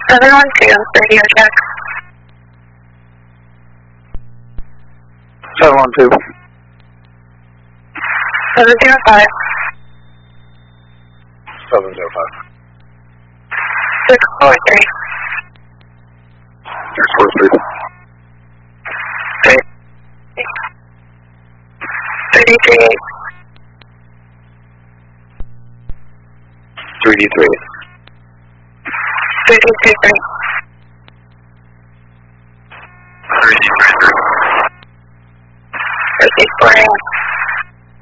712, radio check. 712. 705. 705. 643. 643. 338. 3D3. 323. 344.